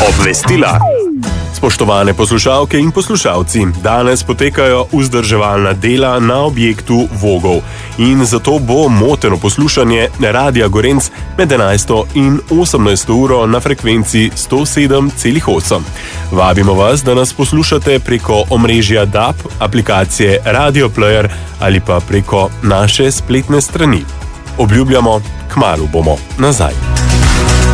Obvestila. Spoštovane poslušalke in poslušalci, danes potekajo vzdrževalna dela na objektu Vogov in zato bo moteno poslušanje Radia Gorenc med 11. in 18. uro na frekvenci 107,8. Vabimo vas, da nas poslušate preko omrežja DAB, aplikacije Radio Player ali pa preko naše spletne strani. Obljubljamo, kmalu bomo nazaj.